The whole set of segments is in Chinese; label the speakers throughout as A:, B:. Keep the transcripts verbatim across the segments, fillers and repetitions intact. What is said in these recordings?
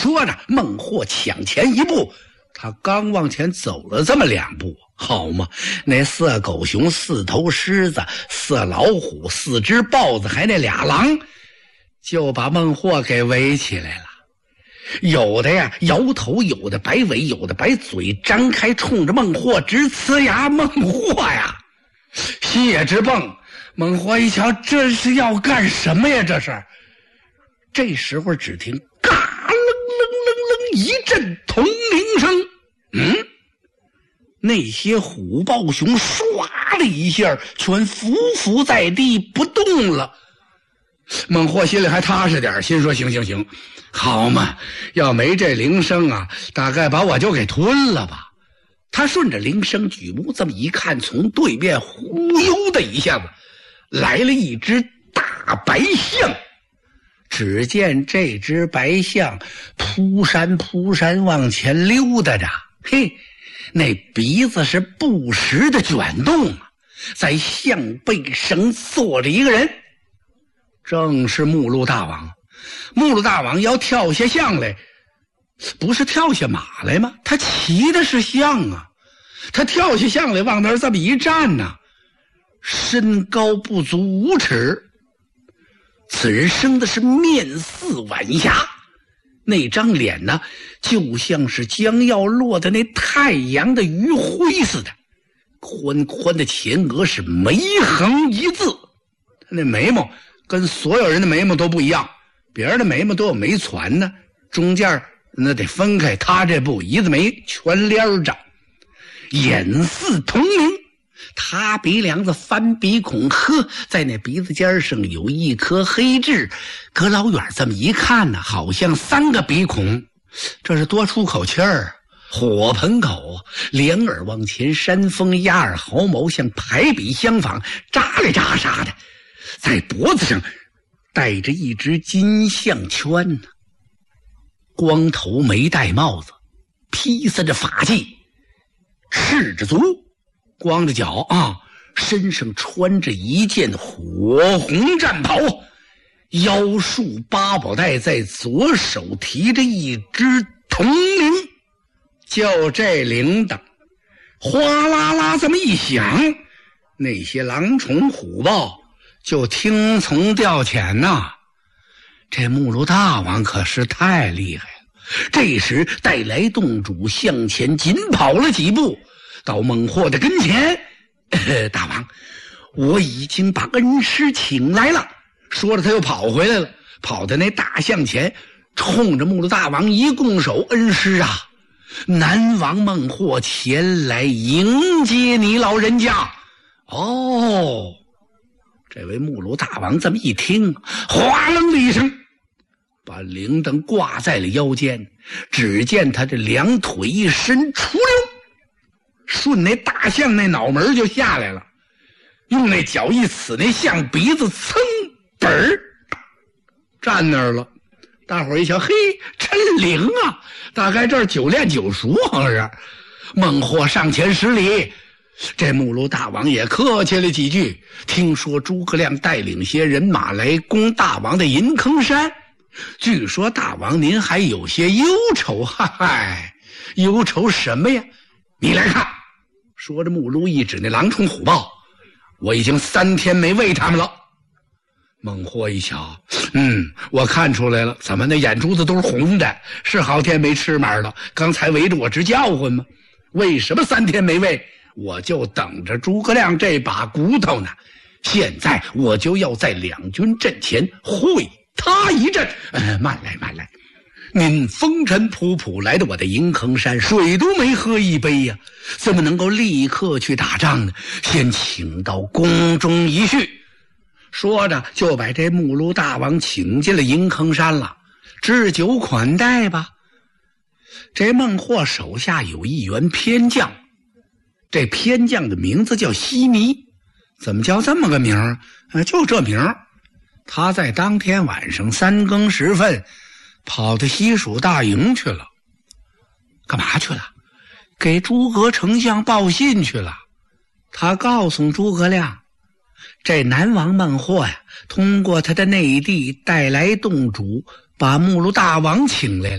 A: 说着，孟获抢前一步，他刚往前走了这么两步，好嘛，那四狗熊、四头狮子、四老虎、四只豹子，还那俩狼，就把孟获给围起来了。有的呀摇头，有的摆尾，有的摆嘴，张开冲着孟获直呲牙。孟获呀心也直蹦。孟获一瞧，这是要干什么呀？这是。这时候只听嘎楞楞楞楞一阵铜铃声，嗯，那些虎豹熊唰的一下全伏伏在地不动了。孟获心里还踏实点，心说行行行，好嘛，要没这铃声啊，大概把我就给吞了吧。他顺着铃声举目这么一看，从对面忽悠的一下子来了一只大白象。只见这只白象扑山扑山往前溜达着，嘿，那鼻子是不时的卷动啊，在象背上坐着一个人，正是目录大王。目录大王要跳下象来，不是跳下马来吗？他骑的是象啊，他跳下象来往那儿这么一站呢、啊，身高不足五尺。此人生的是面似晚霞，那张脸呢，就像是将要落的那太阳的余晖似的，宽宽的前额是眉横一字，他那眉毛跟所有人的眉毛都不一样，别人的眉毛都有眉攒呢，中间那得分开，他这不，一字眉全连着，眼似铜铃。他鼻梁子翻鼻孔，呵，在那鼻子尖上有一颗黑痣，隔老远这么一看呢，好像三个鼻孔，这是多出口气儿。火盆口，两耳往前山峰，压耳毫毛像排比相仿，扎里扎沙的，在脖子上戴着一只金项圈呢。光头没戴帽子，披散着发髻，赤着足，光着脚啊，身上穿着一件火红战袍，腰束八宝带，在左手提着一只铜铃。就这铃铛哗啦啦这么一响，那些狼虫虎豹就听从调遣呐、啊。这目录大王可是太厉害了，这时带来洞主向前紧跑了几步，到孟获的跟前、呃、大王，我已经把恩师请来了。说着他又跑回来了，跑到那大象前，冲着目录大王一拱手，恩师啊，南王孟获前来迎接你老人家。哦，这位目录大王这么一听，哗楞的一声把铃铛挂在了腰间，只见他这两腿一伸，出溜顺那大象那脑门就下来了，用那脚一呲那象鼻子，噌本儿站那儿了。大伙儿一瞧，嘿，真灵啊，大概这儿久练久熟，好像是。孟获上前施礼，这目录大王也客气了几句，听说诸葛亮带领些人马来攻大王的银坑山，据说大王您还有些忧愁，哈嗨，忧愁什么呀？你来看。说着目录一指那狼虫虎豹，我已经三天没喂他们了。孟获一瞧，嗯，我看出来了，怎么那眼珠子都是红的，是好天没吃满了，刚才围着我直叫唤吗？为什么三天没喂？我就等着诸葛亮这把骨头呢，现在我就要在两军阵前会他一阵。呃，慢来慢来，您风尘仆仆来到我的银坑山，水都没喝一杯呀、啊，怎么能够立刻去打仗呢？先请到宫中一叙。说着就把这目录大王请进了银坑山了，置酒款待吧。这孟获手下有一员偏将，这偏将的名字叫西尼。怎么叫这么个名儿、呃、就这名儿。他在当天晚上三更时分跑到西蜀大营去了。干嘛去了？给诸葛丞相报信去了。他告诉诸葛亮，这南王孟获呀，通过他的内弟带来洞主，把目录大王请来了，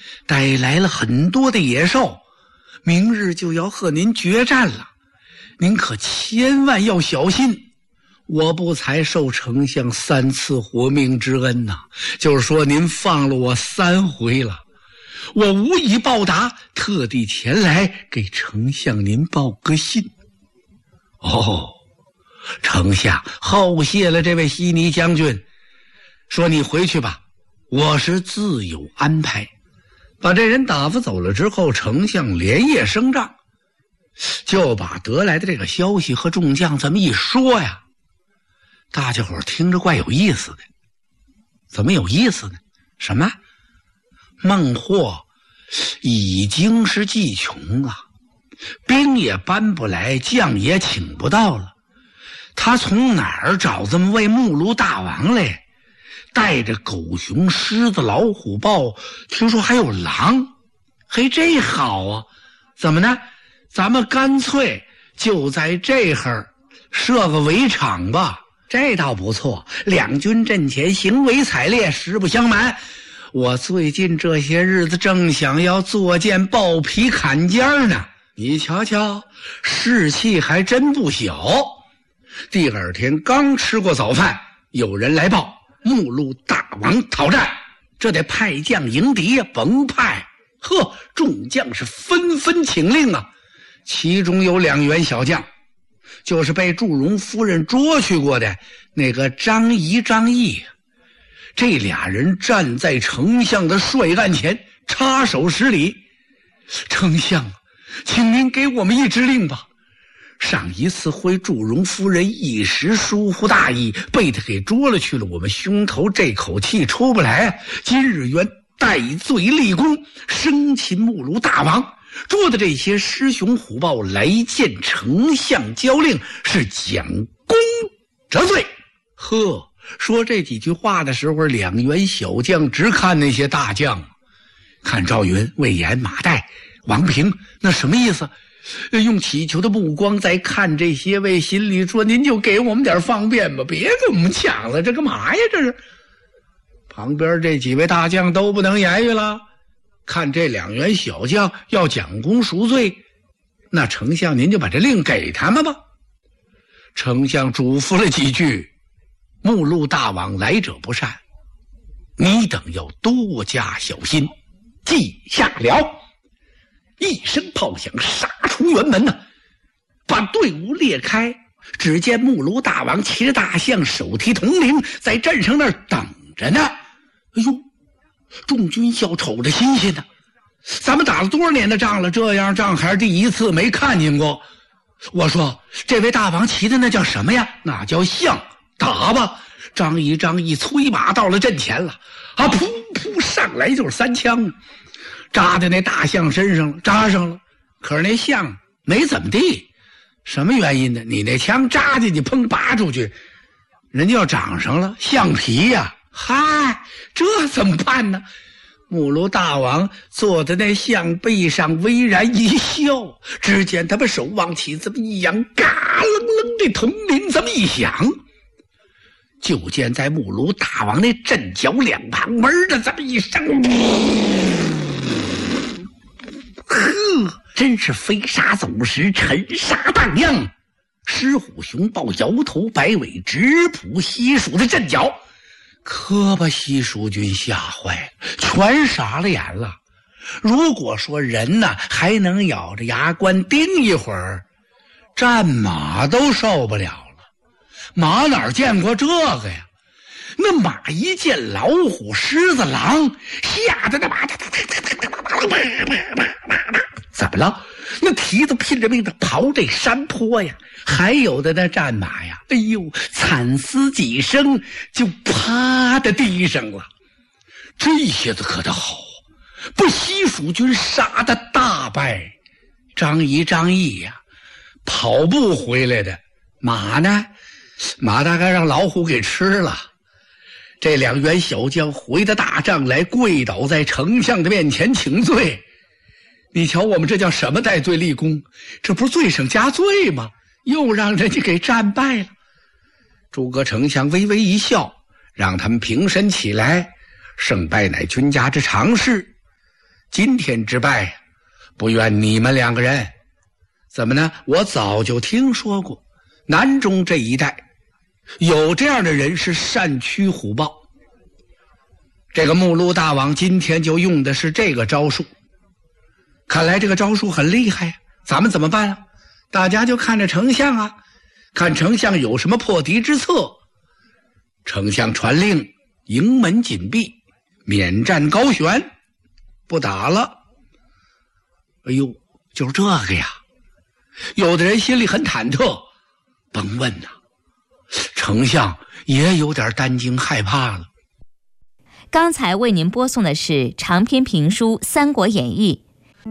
A: 带来了很多的野兽，明日就要和您决战了，您可千万要小心。我不才受丞相三次活命之恩呐、啊，就是说您放了我三回了，我无以报答，特地前来给丞相您报个信。哦，丞相厚谢了这位悉尼将军，说你回去吧，我是自有安排。把这人打发走了之后，丞相连夜升帐，就把得来的这个消息和众将这么一说呀，大家伙听着怪有意思的。怎么有意思呢？什么？孟获已经是计穷了，兵也搬不来，将也请不到了，他从哪儿找这么位目录大王来？带着狗熊、狮子、老虎、豹，听说还有狼。嘿，这好啊！怎么呢？咱们干脆就在这儿设个围场吧。这倒不错，两军阵前，行为采猎，实不相瞒，我最近这些日子正想要做件豹皮坎肩呢。你瞧瞧，士气还真不小。第二天刚吃过早饭，有人来报，目录大王讨战，这得派将迎敌呀！甭派！呵，众将是纷纷请令啊。其中有两员小将，就是被祝融夫人捉去过的那个张仪、张毅。这俩人站在丞相的帅案前，插手施礼。丞相，请您给我们一支令吧。上一次会祝融夫人一时疏忽大意，被他给捉了去了，我们胸头这口气出不来。今日原戴罪立功，生擒目录大王，捉的这些狮熊虎豹来见丞相交令，是将功折罪。呵，说这几句话的时候，两员小将直看那些大将，看赵云、魏延、马岱、王平，那什么意思？用祈求的目光在看这些位，心里说您就给我们点方便吧，别给我们抢了，这干嘛呀这是？旁边这几位大将都不能言语了，看这两员小将要奖功赎罪，那丞相您就把这令给他们吧。丞相嘱咐了几句，目录大王来者不善，你等要多加小心。记下了。一声炮响，杀出辕门呐、啊，把队伍裂开。只见目录大王骑着大象，手提铜铃，在阵上那儿等着呢。哎呦，众军校瞅着新鲜呢，咱们打了多少年的仗了，这样仗还是第一次，没看见过。我说这位大王骑的那叫什么呀？那叫象，打吧。张仪张仪催马到了阵前了，啊，噗噗上来就是三枪，扎在那大象身上了，扎上了。可是那象没怎么地，什么原因呢？你那枪扎进去，砰拔出去，人家要长上了橡皮呀、啊！嗨，这怎么办呢？目录大王坐在那象背上，微然一笑。只见他把手往起这么一扬，嘎楞楞的铜铃这么一响，就见在目录大王那阵脚两旁门的这么一声，呵，真是飞沙走石，沉沙荡漾。狮虎熊豹摇头摆尾，直扑西蜀的阵脚，可把西蜀军吓坏了，全傻了眼了。如果说人呢还能咬着牙关盯一会儿，战马都受不了了。马哪儿见过这个呀？那马一见老虎、狮子、狼，吓得那马怎么了？那蹄子拼着命的刨这山坡呀，还有的那战马呀，哎呦，惨嘶几声就趴在地上了。这些子可倒好，被西蜀军杀得大败。张仪张毅呀，跑步回来的。马呢？马大概让老虎给吃了。这两员小将回到大帐来，跪倒在丞相的面前请罪。你瞧我们这叫什么戴罪立功？这不是罪上加罪吗？又让人家给战败了。诸葛丞相微微一笑，让他们平身起来，胜败乃君家之常事。 今天之败不怨你们两个人。怎么呢？我早就听说过南中这一带有这样的人是善驱虎豹，这个目录大王今天就用的是这个招数，看来这个招数很厉害呀。咱们怎么办啊？大家就看着丞相啊，看丞相有什么破敌之策。丞相传令，营门紧闭，免战高悬，不打了。哎呦，就是这个呀。有的人心里很忐忑，甭问呐、啊，丞相也有点担惊害怕了。
B: 刚才为您播送的是长篇评书《三国演义》，